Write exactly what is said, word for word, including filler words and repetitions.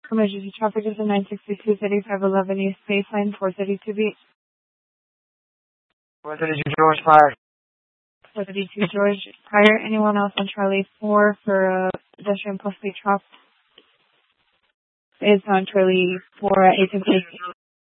Emergency traffic is in nine sixty-two, thirty-five eleven East Baseline, four thirty-two Beach. four thirty-two George, fire. four thirty-two George, fire. Anyone else on Charlie four for uh, pedestrian possibly trapped? It's on Charlie four at eight fifty.